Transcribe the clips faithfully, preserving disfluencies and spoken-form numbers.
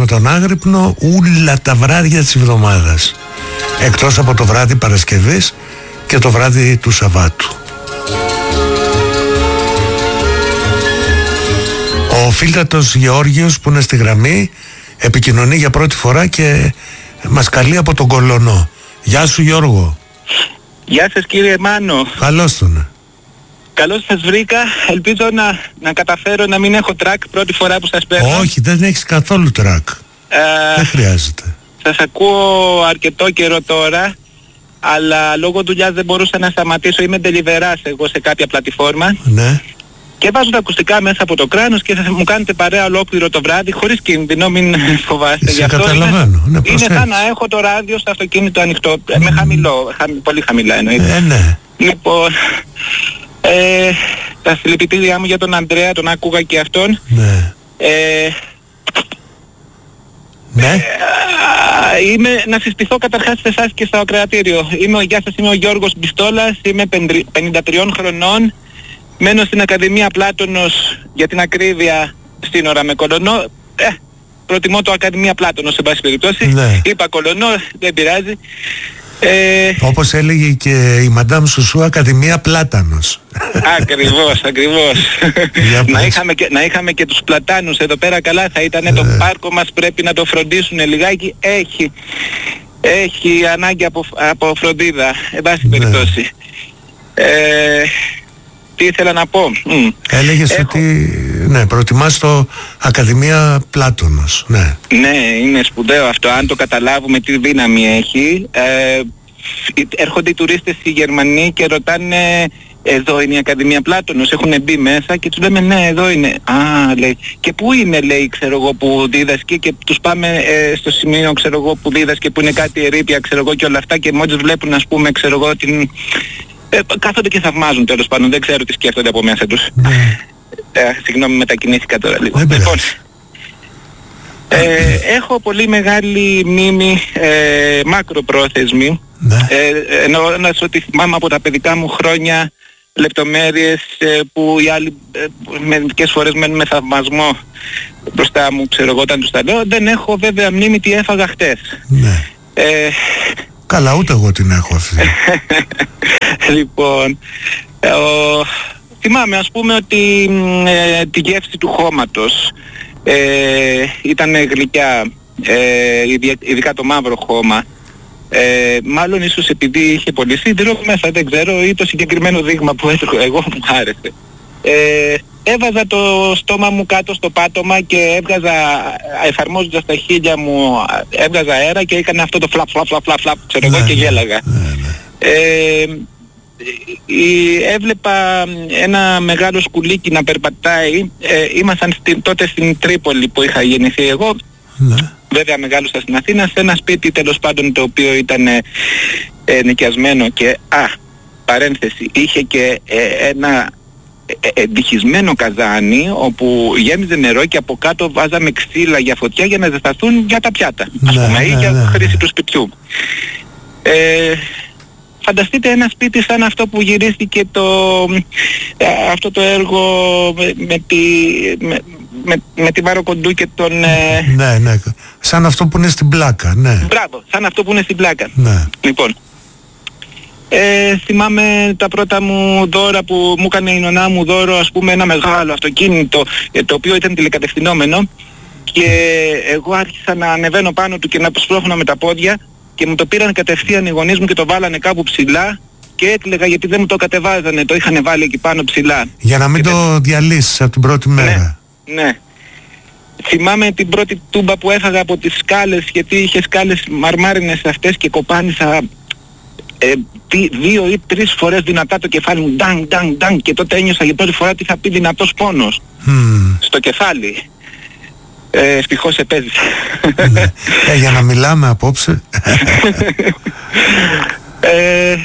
με τον άγρυπνο ούλα τα βράδια της εβδομάδας, εκτός από το βράδυ Παρασκευής και το βράδυ του Σαββάτου. Ο φίλτατος Γεώργιος που είναι στη γραμμή επικοινωνεί για πρώτη φορά και μας καλεί από τον Κολωνό. Γεια σου Γιώργο. Γεια σας κύριε Μάνο. Καλώς τον. Καλώς σας βρήκα. Ελπίζω να, να καταφέρω να μην έχω τρακ πρώτη φορά που σας παίρνω. Όχι, δεν έχεις καθόλου τρακ. Ε, δεν χρειάζεται. Σας ακούω αρκετό καιρό τώρα, αλλά λόγω δουλειάς δεν μπορούσα να σταματήσω. Είμαι deliverás εγώ σε κάποια πλατφόρμα. Ναι. Και βάζω τα ακουστικά μέσα από το κράνος και θα μου κάνετε παρέα ολόκληρο το βράδυ χωρίς κίνδυνο, μην φοβάστε. Σε καταλαβαίνω. Είναι, ναι, είναι σαν να έχω το ράδιο στο αυτοκίνητο ανοιχτό, mm. με χαμηλό, χαμη, πολύ χαμηλά εννοείται. Ε, ναι. Λοιπόν, ε, τα συλληπιτήριά μου για τον Ανδρέα, τον άκουγα και αυτόν. Ναι. Ε, ναι. Ε, είμαι, να συστηθώ καταρχάς σε εσάς και στο ακροατήριο. Είμαι, γεια σας, είμαι ο Γιώργος Μπιστόλας, είμαι πενήντα τριών χρονών. Μένω στην Ακαδημία Πλάτωνος, για την ακρίβεια, στην ώρα με Κολωνό. Ε, προτιμώ το Ακαδημία Πλάτωνος σε πάση περιπτώσει. Ναι. Είπα Κολωνό, δεν πειράζει. Ε, Όπως έλεγε και η Μαντάμ Σουσού, Ακαδημία Πλάτανος. Ακριβώς, ακριβώς. να, είχαμε και, να είχαμε και τους πλατάνους εδώ πέρα καλά θα ήταν. Ε. Το πάρκο μας πρέπει να το φροντίσουν λιγάκι. Έχει, έχει ανάγκη από, από φροντίδα, εν πάση ναι. περιπτώσει. Ε, Τι ήθελα να πω. Mm. Έλεγες Έχω... ότι ναι, προτιμάς το Ακαδημία Πλάτωνος. Ναι. Ναι, είναι σπουδαίο αυτό. Αν το καταλάβουμε τι δύναμη έχει. Ε, έρχονται οι τουρίστες οι Γερμανοί και ρωτάνε, εδώ είναι η Ακαδημία Πλάτωνος, έχουν μπει μέσα και τους λέμε ναι, εδώ είναι. Α, λέει, και πού είναι, λέει, ξέρω εγώ, που δίδασκε, και τους πάμε ε, στο σημείο, ξέρω εγώ, που δίδασκε, που είναι κάτι ερείπια, ξέρω εγώ, και όλα αυτά, και μόλις βλέπουν, ας πούμε, ξέρω εγώ, την... Ε, κάθονται και θαυμάζουν, τέλος πάντων, δεν ξέρω τι σκέφτονται από μέσα τους. Ναι. Ε, συγγνώμη, μετακινήθηκα τώρα λίγο. Λοιπόν, ε, έχω πολύ μεγάλη μνήμη, ε, μακροπρόθεσμη, ναι. ε, εννοώντας ότι θυμάμαι από τα παιδικά μου χρόνια λεπτομέρειες ε, που οι άλλοι ε, μερικές φορές μένουν με θαυμασμό μπροστά μου, ξέρω εγώ, όταν τους τα λέω. Δεν έχω βέβαια μνήμη τι έφαγα χτες. Ναι. Ε, Καλά, ούτε εγώ την έχω αυτή. Λοιπόν, ε, ο, θυμάμαι ας πούμε ότι ε, τη γεύση του χώματος ε, ήταν γλυκιά, ε, ειδικά το μαύρο χώμα. Ε, μάλλον ίσως επειδή είχε πολύ σίδηρο μέσα, δεν ξέρω, ή το συγκεκριμένο δείγμα που έτρωγα εγώ μου άρεσε. Ε, έβαζα το στόμα μου κάτω στο πάτωμα και έβγαζα, εφαρμόζοντας τα χείλια μου, έβγαζα αέρα και έκανε αυτό το φλαπ φλαπ φλαπ φλαπ, ξέρω εγώ, ναι, και γέλαγα. Ναι, ναι. Ε, η, έβλεπα ένα μεγάλο σκουλίκι να περπατάει. Ε, ήμασταν στην, τότε στην Τρίπολη που είχα γεννηθεί εγώ. Ναι. Βέβαια μεγάλωσα στην Αθήνα, σε ένα σπίτι τέλος πάντων το οποίο ήταν ε, ε, νοικιασμένο και, α, παρένθεση, είχε και ε, ένα ε, εντυχισμένο καζάνι όπου γέμιζε νερό και από κάτω βάζαμε ξύλα για φωτιά για να ζεσταθούν για τα πιάτα, ας ναι, πούμε, ή ναι, για ναι. χρήση του σπιτιού. Ε, Φανταστείτε ένα σπίτι σαν αυτό που γυρίστηκε το, ε, αυτό το έργο με, με, τη, με, με, με τη Βάρο Κοντού και τον... Ε... Ναι, ναι. Σαν αυτό που είναι στην Πλάκα, ναι. Μπράβο, σαν αυτό που είναι στην Πλάκα. Ναι. Λοιπόν, ε, θυμάμαι τα πρώτα μου δώρα που μου έκανε η νονά μου δώρο, ας πούμε, ένα μεγάλο αυτοκίνητο, ε, το οποίο ήταν τηλεκατευθυνόμενο, και εγώ άρχισα να ανεβαίνω πάνω του και να σπρώχνω με τα πόδια. Και μου το πήραν κατευθείαν οι γονείς μου και το βάλανε κάπου ψηλά και έκλαιγα γιατί δεν μου το κατεβάζανε, το είχαν βάλει εκεί πάνω ψηλά. Για να μην και το δεν... διαλύσεις από την πρώτη μέρα. Ναι, ναι. Θυμάμαι την πρώτη τούμπα που έφαγα από τις σκάλες, γιατί είχε σκάλες μαρμάρινες αυτές και κοπάνισα ε, δύο ή τρεις φορές δυνατά το κεφάλι μου, ντang, ντang, ντang, και τότε ένιωσα για πρώτη φορά τι θα πει δυνατός πόνος mm. στο κεφάλι. Ε, ευτυχώς επέζησα. Ναι. Ε, για να μιλάμε απόψε. ε,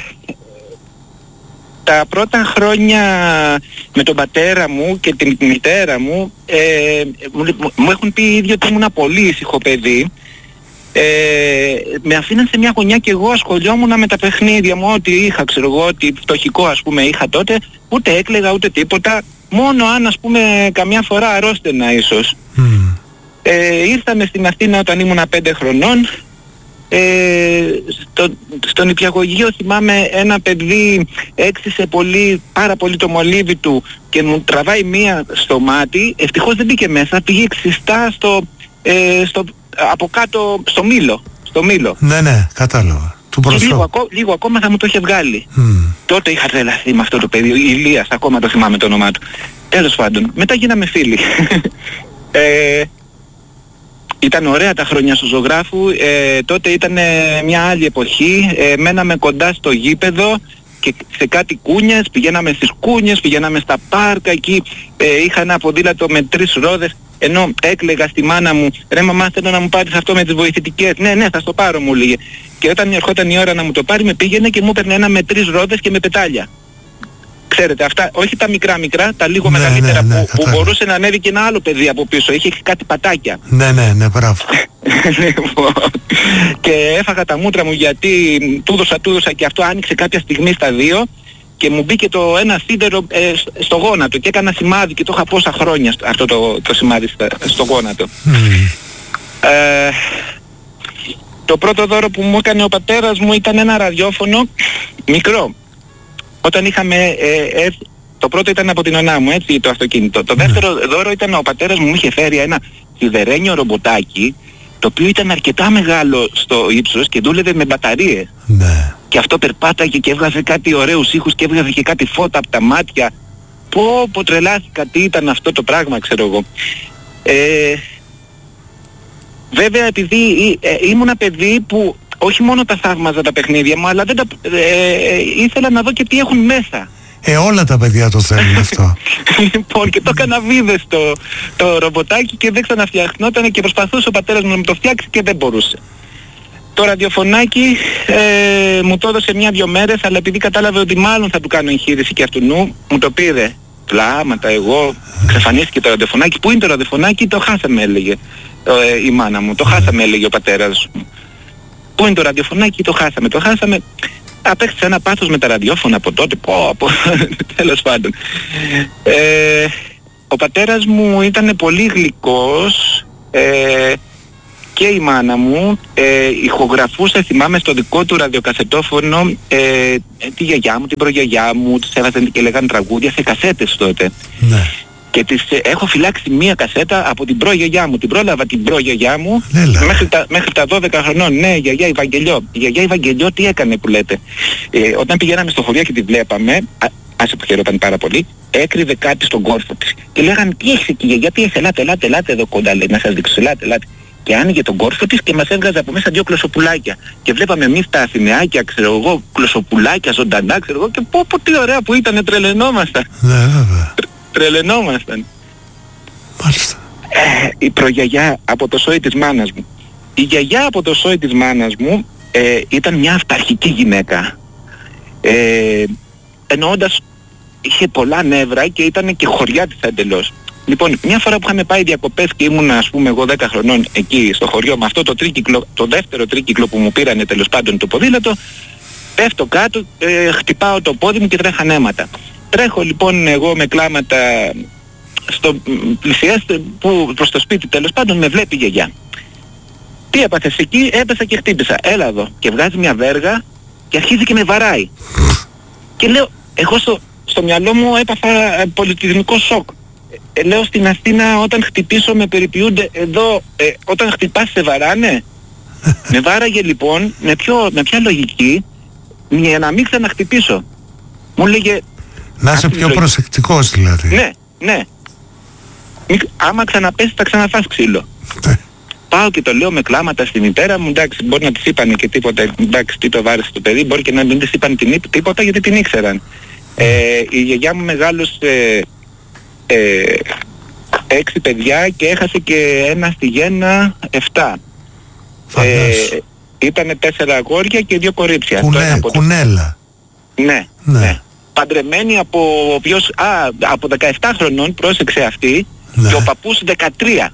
τα πρώτα χρόνια με τον πατέρα μου και την μητέρα μου ε, μου, μου έχουν πει οι ίδιοι ότι ήμουν πολύ ήσυχο παιδί. Ε, με αφήναν σε μια γωνιά και εγώ ασχολιόμουν με τα παιχνίδια μου, ό,τι είχα, ξέρω εγώ, ό,τι φτωχικό ας πούμε είχα τότε, ούτε έκλαιγα ούτε τίποτα, μόνο αν ας πούμε καμιά φορά αρρώστενα ίσως. Mm. Ε, ήρθαμε στην Αθήνα όταν ήμουν πέντε χρονών. Ε, στο, στον νηπιαγωγείο θυμάμαι ένα παιδί έξισε πολύ, πάρα πολύ το μολύβι του και μου τραβάει μία στο μάτι. Ευτυχώς δεν μπήκε μέσα, πήγε ξιστά στο, ε, στο, από κάτω στο μήλο, στο μήλο. Ναι, ναι, κατάλαβα. Του λίγο, ακό, λίγο ακόμα θα μου το είχε βγάλει. Mm. Τότε είχα τρελαθεί με αυτό το παιδί, Ηλίας, ακόμα το θυμάμαι το όνομά του. Τέλος πάντων, μετά γίναμε φίλοι. ε, Ήταν ωραία τα χρόνια στο Ζωγράφου, ε, τότε ήταν μια άλλη εποχή, ε, μέναμε κοντά στο γήπεδο και σε κάτι κούνιες, πηγαίναμε στις κούνιες, πηγαίναμε στα πάρκα, εκεί ε, είχα ένα ποδήλατο με τρεις ρόδες, ενώ έκλαιγα στη μάνα μου, ρε μαμά θέλω να μου πάρεις αυτό με τις βοηθητικές, ναι ναι θα στο πάρω μου λέγε. Και όταν ερχόταν η ώρα να μου το πάρει με πήγαινε και μου έπαιρνε ένα με τρεις ρόδες και με πετάλια. Ξέρετε αυτά, όχι τα μικρά μικρά, τα λίγο ναι, μεγαλύτερα ναι, ναι, που, που μπορούσε να ανέβει και ένα άλλο παιδί από πίσω, είχε κάτι πατάκια. Ναι, ναι, ναι, μπράβο. Και έφαγα τα μούτρα μου γιατί τούδωσα, τούδωσα και αυτό άνοιξε κάποια στιγμή στα δύο και μου μπήκε το ένα σίδερο ε, στο γόνατο και έκανα σημάδι και το είχα πόσα χρόνια αυτό το, το σημάδι στο, στο γόνατο. Mm. Ε, το πρώτο δώρο που μου έκανε ο πατέρας μου ήταν ένα ραδιόφωνο μικρό. Όταν είχαμε, ε, ε, το πρώτο ήταν από την ονά μου, έτσι, το αυτοκίνητο. Το δεύτερο δώρο ήταν ο πατέρας μου μου είχε φέρει ένα σιδερένιο ρομποτάκι, το οποίο ήταν αρκετά μεγάλο στο ύψος και δούλευε με μπαταρίες. Ναι. Και αυτό περπάταγε και έβγαζε κάτι ωραίους ήχους και έβγαζε και κάτι φώτα από τα μάτια. Πω, πω τρελάθηκα, τι ήταν αυτό το πράγμα, ξέρω εγώ. Ε, βέβαια, επειδή ε, ήμουνα παιδί που όχι μόνο τα θαύμαζα τα παιχνίδια μου, αλλά δεν τα, ε, ήθελα να δω και τι έχουν μέσα. Ε, όλα τα παιδιά το θέλουν αυτό. Λοιπόν, και το έκανα βίδες το, το ρομποτάκι και δεν ξαναφτιαχνόταν και προσπαθούσε ο πατέρας μου να μου το φτιάξει και δεν μπορούσε. Το ραδιοφωνάκι ε, μου το έδωσε μια-δυο μέρες, αλλά επειδή κατάλαβε ότι μάλλον θα του κάνω εγχείρηση και αυτού νου, μου το πήρε. Πλάματα, εγώ, ξεφανίστηκε το ραδιοφωνάκι. Πού είναι το ραδιοφωνάκι, το χάσαμε έλεγε ε, η μάνα μου, το χάσαμε έλεγε ο πατέρας μου. Πού είναι το ραδιοφωνάκι, το χάσαμε, το χάσαμε. Απέκτησα ένα πάθος με τα ραδιόφωνα από τότε, πω, από, τέλος πάντων. Ε, ο πατέρας μου ήταν πολύ γλυκός ε, και η μάνα μου ε, ηχογραφούσε, θυμάμαι, στο δικό του ραδιοκασετόφωνο ε, τη γιαγιά μου, την προγιαγιά μου, τους έβαζαν και λέγαν τραγούδια σε κασέτες τότε. Ναι. Και τις, ε, έχω φυλάξει μία κασέτα από την προγιαγιά μου. Την πρόλαβα την προγιαγιά μου μέχρι τα, μέχρι τα δώδεκα χρονών. Ναι, γιαγιά Ευαγγελιό. Η γιαγιά Ευαγγελιό τι έκανε που λέτε. Ε, όταν πηγαίναμε στο χωριό και τη βλέπαμε, α, άσε που χαιρόταν πάρα πολύ, έκρυβε κάτι στον κόρφο της. Και λέγανε τι έχεις εκεί γιαγιά, τι έχεις, ελάτε, ελάτε, ελάτε εδώ κοντά, λέει, να σας δείξω, ελάτε, ελάτε. Και άνοιγε τον κόρφο της και μας έβγαζε από μέσα δύο κλωσοπουλάκια. Και βλέπαμε εμείς τα Αθηναιάκια, ξέρω εγώ, κλωσοπουλάκια ζωντανά, ξέρω εγώ, και πω, πω τι ωραία που ήταν, τρελαινόμασταν. Ναι, βέβαια. Τρελαινόμασταν. Μάλιστα. Ε, η προγιαγιά από το σόι της μάνας μου. Η γιαγιά από το σόι της μάνας μου ε, ήταν μια αυταρχική γυναίκα. Ε, εννοώντας είχε πολλά νεύρα και ήταν και χωριά της εντελώς. Λοιπόν, μια φορά που είχαμε πάει διακοπές και ήμουν ας πούμε εγώ δέκα χρονών εκεί στο χωριό με αυτό το τρίκυκλο, το δεύτερο τρίκυκλο που μου πήρανε τέλος πάντων το ποδήλατο, πέφτω κάτω, ε, χτυπάω το πόδι μου και τρέχαν αίματα. Τρέχω λοιπόν εγώ με κλάματα στο πλησιέστε που προς το σπίτι τέλος πάντων με βλέπει η γιαγιά. Τι έπαθες εκεί, έπεσα και χτύπησα. Έλα εδώ. Και βγάζει μια βέργα και αρχίζει και με βαράει. Και λέω, εγώ στο, στο μυαλό μου έπαθα πολιτισμικό σοκ. Ε, λέω στην Αθήνα όταν χτυπήσω με περιποιούνται, εδώ ε, όταν χτυπάς σε βαράνε. Με βάραγε λοιπόν με, ποιο, με ποια λογική για να μην ξαναχτυπήσω. Μου λέγε... Να είσαι πιο προσεκτικός δηλαδή. Ναι, ναι. Άμα ξαναπέσεις θα ξαναφάς ξύλο. Πάω και το λέω με κλάματα στη μητέρα μου, εντάξει, μπορεί να της είπανε και τίποτα, εντάξει, τι το βάρεσε το παιδί, μπορεί και να μην της είπαν την, τίποτα γιατί την ήξεραν. Ε, η γιαγιά μου μεγάλωσε ε, έξι παιδιά και έχασε και ένα στη γέννα εφτά. Ε, ήτανε τέσσερα αγόρια και δύο κορίτσια. Κουνέ, από κουνέλα. Το... Ναι, ναι, ναι. Παντρεμένη από ποιος, α, από δεκαεπτά χρονών, πρόσεξε αυτή, ναι. Και ο παππούς δεκατρία.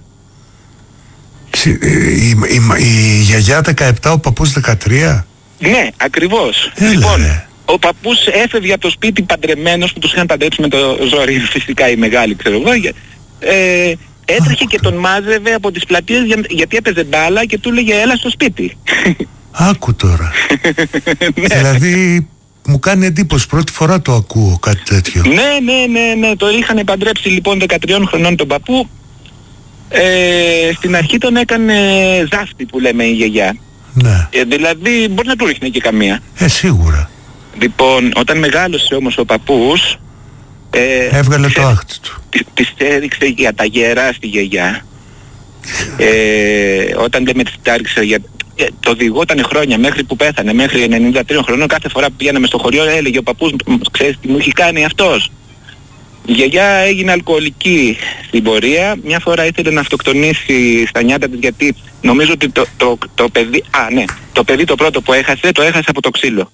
Η, η, η, η γιαγιά δεκαεπτά, ο παππούς δεκατρία. Ναι, ακριβώς. Έλα, λοιπόν, ρε. Ο παππούς έφευγε από το σπίτι παντρεμένος που τους είχαν παντρέψει με το ζόρι, φυσικά οι μεγάλοι ξέρω εγώ. Ε, έτρεχε και τον μάζευε από τις πλατείες για, γιατί έπαιζε μπάλα και του έλεγε έλα στο σπίτι. Άκου τώρα. Δηλαδή μου κάνει εντύπωση, πρώτη φορά το ακούω κάτι τέτοιο. Ναι, ναι, ναι, ναι, το είχαν παντρέψει λοιπόν δεκατριών χρονών τον παππού. Ε, στην αρχή τον έκανε ζάστη που λέμε η γιαγιά. Ναι. Ε, δηλαδή μπορεί να του ρίχνει και καμία. Ε, σίγουρα. Λοιπόν, όταν μεγάλωσε όμως ο παππούς, ε, έβγαλε το άχτη του. Της έριξε για τα γερά στη γιαγιά. Ε, όταν λέμε της τα έριξε για... Ε, το διηγόταν χρόνια μέχρι που πέθανε, μέχρι ενενήντα τρία χρονών. Κάθε φορά που πηγαίναμε στο χωριό έλεγε ο παππούς, ξέρεις τι μου έχει κάνει αυτός. Η γιαγιά έγινε αλκοολική στην πορεία. Μια φορά ήθελε να αυτοκτονήσει στα νιάτα της γιατί νομίζω ότι το, το, το, το παιδί... Α, ναι, το παιδί το πρώτο που έχασε, το έχασε από το ξύλο.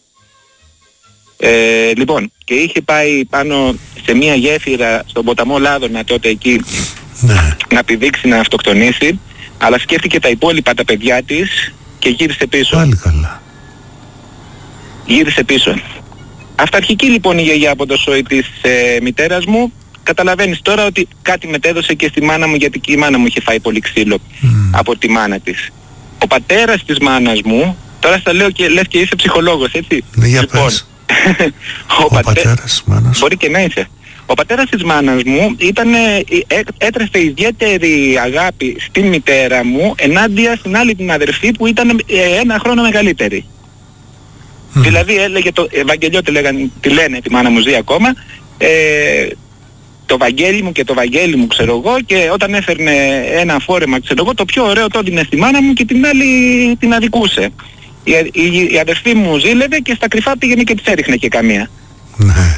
Ε, λοιπόν, και είχε πάει πάνω σε μια γέφυρα στον ποταμό Λάδωνα τότε εκεί, ναι, να πηδήξει να αυτοκτονήσει, αλλά σκέφτηκε τα υπόλοιπα τα παιδιά της και γύρισε πίσω. Πάλι καλά. Γύρισε πίσω. Αυταρχική λοιπόν η γιαγιά από το σόι της ε, μητέρας μου. Καταλαβαίνεις τώρα ότι κάτι μετέδωσε και στη μάνα μου, γιατί και η μάνα μου είχε φάει πολύ ξύλο mm. από τη μάνα της. Ο πατέρας της μάνας μου, τώρα στα λέω και λες και είσαι ψυχολόγος, έτσι. Ναι, για λοιπόν, πες. ο, ο πατέ... πατέρας της μάνας. Μπορεί και να είσαι. Ο πατέρας της μάνας μου ήταν, έ, έτρεφε ιδιαίτερη αγάπη στην μητέρα μου ενάντια στην άλλη την αδερφή που ήταν ε, ένα χρόνο μεγαλύτερη. Mm. Δηλαδή έλεγε το Ευαγγελιό, τη, λέγαν, τη λένε, τη μάνα μου ζει ακόμα, ε, το Βαγγέλη μου και το Βαγγέλη μου ξέρω εγώ, και όταν έφερνε ένα φόρεμα ξέρω εγώ, το πιο ωραίο το έδινε στη μάνα μου και την άλλη την αδικούσε. Η, η, η αδερφή μου ζήλευε και στα κρυφά πήγαινε και της έριχνε και καμία. Ναι.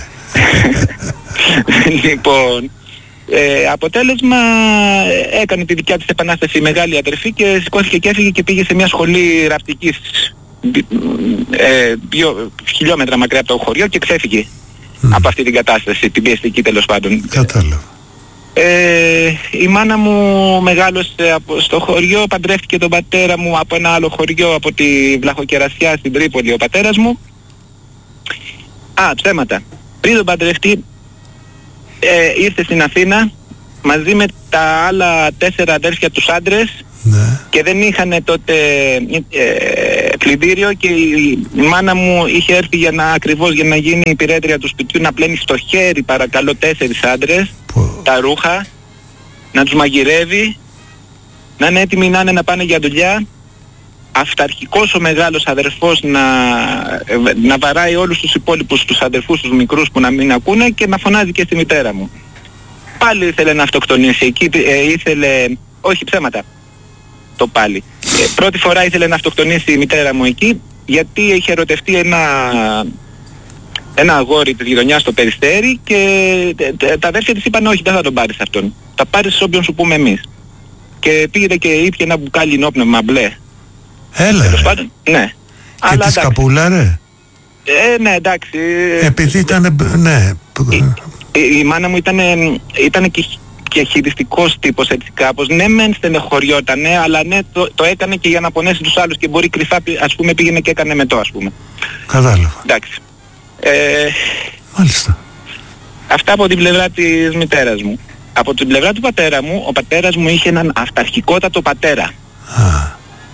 Λοιπόν, ε, αποτέλεσμα έκανε τη δικιά της επανάσταση η μεγάλη αδερφή και σηκώθηκε και έφυγε και πήγε σε μια σχολή ραπτικής ε, δύο χιλιόμετρα μακριά από το χωριό και ξέφυγε mm. από αυτή την κατάσταση, την πιεστική τέλος πάντων. Κατάλαβα. Ε, η μάνα μου μεγάλωσε από, στο χωριό, παντρεύτηκε τον πατέρα μου από ένα άλλο χωριό, από τη Βλαχοκερασιά στην Τρίπολη ο πατέρας μου. Α, ψέματα. Πριν τον παντρευτεί ε, ήρθε στην Αθήνα μαζί με τα άλλα τέσσερα αδέρφια τους άντρες. Ναι. Και δεν είχαν τότε ε, πλυντήριο και η, η μάνα μου είχε έρθει για να ακριβώς για να γίνει η υπηρέτρια του σπιτιού, να πλένει στο χέρι παρακαλώ τέσσερις άντρες Πω. τα ρούχα, να τους μαγειρεύει, να είναι έτοιμοι να είναι να πάνε για δουλειά, αυταρχικός ο μεγάλος αδερφός να, να βαράει όλους τους υπόλοιπους τους αδερφούς τους μικρούς που να μην ακούνε και να φωνάζει και στη μητέρα μου. Πάλι ήθελε να αυτοκτονήσει εκεί, ε, ήθελε, όχι ψέματα το πάλι. Ε, πρώτη φορά ήθελε να αυτοκτονήσει η μητέρα μου εκεί γιατί είχε ερωτευτεί ένα, ένα αγόρι της γειτονιάς στο Περιστέρι και τα αδέρφια της είπαν όχι, δεν θα τον πάρεις αυτόν. Θα πάρεις σε όποιον σου πούμε εμείς. Και πήγε και ήπια ένα μπουκάλι νόπνευμα μπλε. Έλα Τέλος πάντων, ναι. Και αλλά, τη σκαπούλα ρε. Ε, ναι, εντάξει. Επειδή ήταν, ναι. Η, η, η μάνα μου ήταν, ήταν και, και χειριστικός τύπος έτσι κάπως. Ναι, μεν στενεχωριότανε, αλλά ναι, το, το έκανε και για να πονέσει τους άλλους και μπορεί κρυφά, ας πούμε, πήγαινε και έκανε μετό, ας πούμε. Κατάλαβα. Εντάξει. Ε, Μάλιστα. Αυτά από την πλευρά της μητέρας μου. Από την πλευρά του πατέρα μου, ο πατέρας μου είχε έναν αυταρχικότατο πατέρα. Α.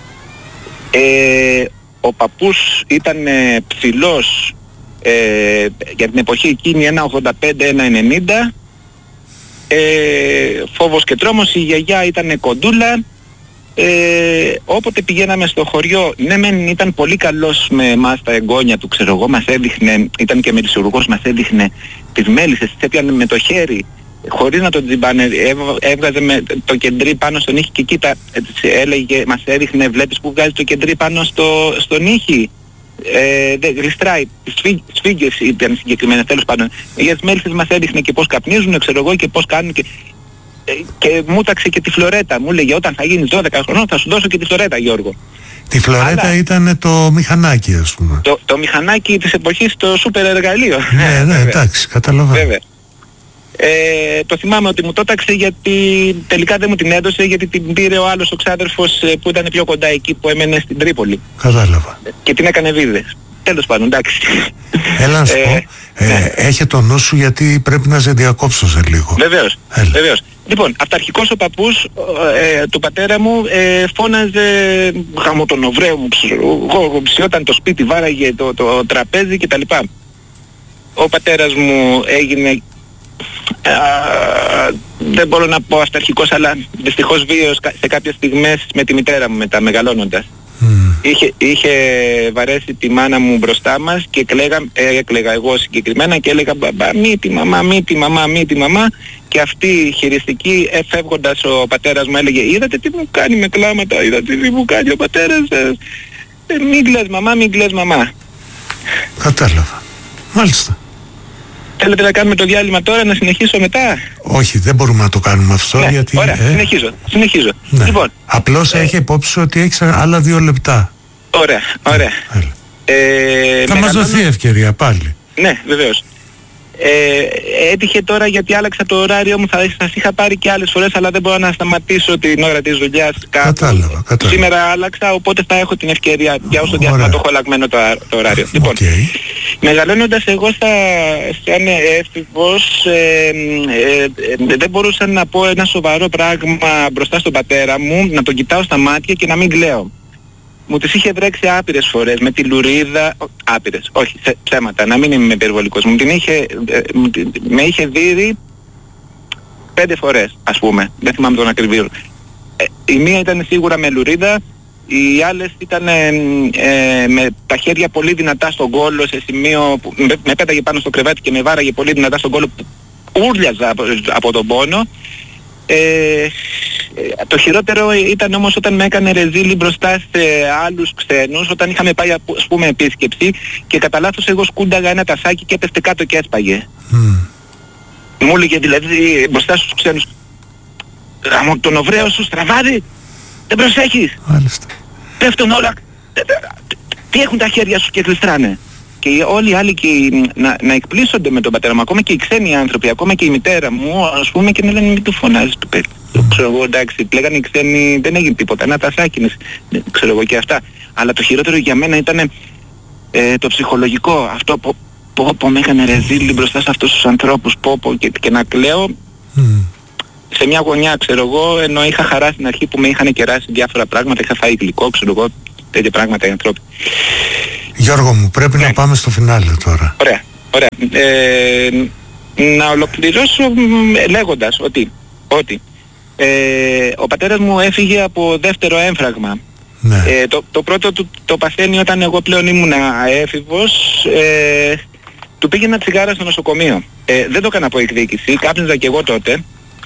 Ε, ο παππούς ήταν ε, ψηλός ε, για την εποχή εκείνη ένα ογδόντα πέντε ένα ενενήντα, ε, φόβος και τρόμος, η γιαγιά ήταν κοντούλα, ε, όποτε πηγαίναμε στο χωριό, ναι μεν ήταν πολύ καλός με εμάς τα εγγόνια του, ξέρω εγώ, μας έδειχνε, ήταν και μελισσουργός, μας έδειχνε τις μέλισσες, τις έπιανε με το χέρι χωρίς να τον τζιμπάνε, έβγαζε με το κεντρί πάνω στον ήχη και κοίτα, έλεγε, μας έδειχνε, βλέπεις που βγάζει το κεντρί πάνω στο, στον ήχη, ε, δεν γλιστράει, σφίγγες ήταν συγκεκριμένα, τέλος πάντων. Για τις μέλισσες μας έδειχνε και πώς καπνίζουν, ξέρω εγώ, και πώς κάνουν και, ε, και μου τάξε και τη φλωρέτα, μου έλεγε όταν θα γίνεις δώδεκα χρονών θα σου δώσω και τη φλωρέτα, Γιώργο. Τη φλωρέτα αλλά ήταν το μηχανάκι, ας πούμε. Το, το μηχανάκι της εποχής, το σούπερ εργαλείο. Ναι, ναι, εντάξει, καταλαβαίνω. Βέβαια. Ε, το θυμάμαι ότι μου το έταξε γιατί τελικά δεν μου την έδωσε, γιατί την πήρε ο άλλος ο ξάδερφος που ήταν πιο κοντά εκεί που έμενε στην Τρίπολη. Κατάλαβα. Και την έκανε βίδες. Τέλος πάντων, εντάξει. Έλα να σου πω, ε, ε, ναι. Έχει το νου σου γιατί πρέπει να σε διακόψω σε λίγο. Βεβαίως, βεβαίως. Λοιπόν, αυταρχικός ο παππούς ε, του πατέρα μου ε, φώναζε «Γαμώ τον Οβραίο μου», εγώ ψιόταν το σπίτι, βάραγε το, το τραπέζι κτλ. Ο πατέρας μου έγινε, ε, δεν μπορώ να πω αυταρχικός, αλλά δυστυχώς βίαιος σε κάποιες στιγμές με τη μητέρα μου μετά, μεγαλώνοντας. Mm. Είχε, είχε βαρέσει τη μάνα μου μπροστά μας και έκλαιγα, ε, έκλαιγα εγώ συγκεκριμένα και έλεγα «Μπαμπά, μη τη μαμά, μη τη μαμά, μη τη μαμά». Και αυτή η χειριστική, εφεύγοντας ο πατέρας μου έλεγε «Είδατε τι μου κάνει με κλάματα, είδατε τι μου κάνει ο πατέρας, ε, ε, μην κλαις μαμά, μην κλαις μαμά». Κατάλαβα. Μάλιστα. Θέλετε να κάνουμε το διάλειμμα τώρα, να συνεχίσω μετά? Όχι, δεν μπορούμε να το κάνουμε αυτό, ναι, γιατί... Ωραία, ε... συνεχίζω, συνεχίζω. Ναι. Λοιπόν, απλώς ε... έχει υπόψη ότι έχεις άλλα δύο λεπτά. Ωραία, ωραία. Ε, ε, θα μας δοθεί ευκαιρία πάλι. Ναι, βεβαίως. Ε, έτυχε τώρα γιατί άλλαξα το ωράριο μου, θα σας είχα πάρει και άλλες φορές, αλλά δεν μπορώ να σταματήσω την ώρα της δουλειάς κάπου. Κατάλαβα, κατάλαβα. Σήμερα άλλαξα, οπότε θα έχω την ευκαιρία για όσο διάστημα το έχω αλλαγμένο το, το ωράριο. Okay. Λοιπόν, μεγαλώνοντας εγώ στα, σαν έφηβος, ε, ε, ε, δεν μπορούσα να πω ένα σοβαρό πράγμα μπροστά στον πατέρα μου, να τον κοιτάω στα μάτια και να μην κλαίω. Μου τις είχε βρέξει άπειρες φορές με τη λουρίδα, άπειρες, όχι, ψέματα, να μην είμαι υπερβολικός. Μου την είχε, με είχε δείρει πέντε φορές, ας πούμε, δεν θυμάμαι τον ακριβή. Ε, η μία ήταν σίγουρα με λουρίδα, οι άλλες ήταν ε, ε, με τα χέρια πολύ δυνατά στον κόλο, σε σημείο που με, με πέταγε πάνω στο κρεβάτι και με βάραγε πολύ δυνατά στον κόλο, που ούρλιαζα από, από τον πόνο. Ε, το χειρότερο ήταν όμως όταν με έκανε ρεζίλι μπροστά σε άλλους ξένους, όταν είχαμε πάει ας πούμε επίσκεψη και κατά λάθος εγώ σκούνταγα ένα τασάκι και έπεφτε κάτω και έσπαγε. Mm. Μου έλεγε δηλαδή μπροστά στους ξένους «Γαμώ τον Οβραίο σου στραβάδι, δεν προσέχεις, Μάλιστα. πέφτουν όλα, τι έχουν τα χέρια σου και γλιστράνε». Και όλοι οι άλλοι και οι, να, να εκπλήσονται με τον πατέρα μου, ακόμα και οι ξένοι άνθρωποι, ακόμα και η μητέρα μου, ας πούμε, και να λένε «Μην του φωνάζεις του παιδί». Ξέρω εγώ, εντάξει, λέγανε οι ξένοι, δεν έγινε τίποτα, ένα τασάκι, ξέρω εγώ και αυτά. Αλλά το χειρότερο για μένα ήταν ε, το ψυχολογικό, αυτό που, που, που με έκανε ρεζίλι μπροστά σε αυτούς τους ανθρώπους, πω, πω, και, και να κλαίω mm. σε μια γωνιά, ξέρω εγώ, ενώ είχα χαρά στην αρχή που με είχαν κεράσει διάφορα πράγματα, είχα φάει γλυκό, ξέρω εγώ, τέτοια πράγματα οι ανθρώποι. Γιώργο μου, πρέπει ναι. να πάμε στο φινάλε τώρα. Ωραία, ωραία. Ε, να ολοκληρώσω λέγοντας ότι, ότι ε, ο πατέρας μου έφυγε από δεύτερο έμφραγμα. Ναι. Ε, το, το πρώτο του το παθαίνει όταν εγώ πλέον ήμουν έφηβος, ε, του πήγαινα τσιγάρα στο νοσοκομείο. Ε, δεν το έκανα από εκδίκηση, κάπνιζα και εγώ τότε,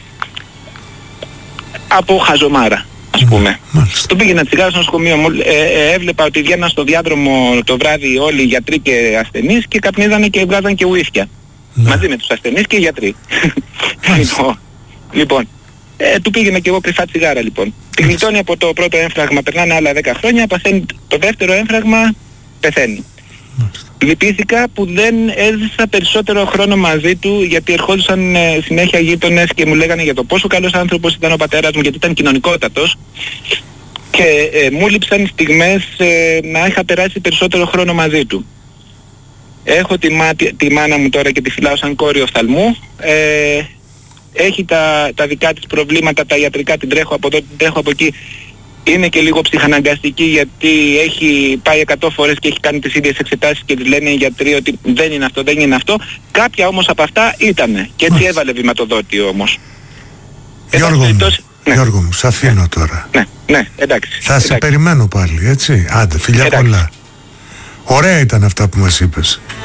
από χαζομάρα. Ας πούμε. Mm, του πήγαινα τσιγάρα στο νοσοκομείο, ε, ε, έβλεπα ότι βγαίναν στο διάδρομο το βράδυ όλοι οι γιατροί και ασθενείς και καπνίζανε και βγάζαν και ουίσκια. Mm. Μαζί με τους ασθενείς και οι γιατροί. λοιπόν, λοιπόν ε, του πήγαινα και εγώ κρυφά τσιγάρα λοιπόν. Τη γλιτώνει από το πρώτο έμφραγμα, περνάνε άλλα δέκα χρόνια, παθαίνει το δεύτερο έμφραγμα, πεθαίνει. Λυπήθηκα που δεν έζησα περισσότερο χρόνο μαζί του, γιατί ερχόντουσαν ε, συνέχεια γείτονες και μου λέγανε για το πόσο καλός άνθρωπος ήταν ο πατέρας μου, γιατί ήταν κοινωνικότατος, και ε, μου λείψαν στιγμές ε, να είχα περάσει περισσότερο χρόνο μαζί του. Έχω τη, μά, τη, τη μάνα μου τώρα και τη φυλάω σαν κόρη οφθαλμού, ε, έχει τα, τα δικά της προβλήματα, τα ιατρικά, την τρέχω από εδώ, την τρέχω από εκεί. Είναι και λίγο ψυχαναγκαστική γιατί έχει πάει εκατό φορές και έχει κάνει τις ίδιες εξετάσεις και της λένε οι γιατροί ότι δεν είναι αυτό, δεν είναι αυτό. Κάποια όμως από αυτά ήτανε και έτσι έβαλε βηματοδότη όμως. Γιώργο μου, ναι. Γιώργο μου, σ' αφήνω ναι. τώρα. Ναι, ναι, εντάξει. Θα εντάξει. σε περιμένω πάλι, έτσι. Άντε, φιλιά εντάξει. πολλά. Ωραία ήταν αυτά που μας είπες.